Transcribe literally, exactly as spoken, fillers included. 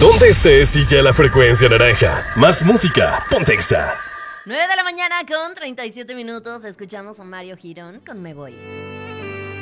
Donde estés, sigue a la frecuencia naranja. Más música, ponte Exa. nueve de la mañana con treinta y siete minutos. Escuchamos a Mario Girón con Me Voy.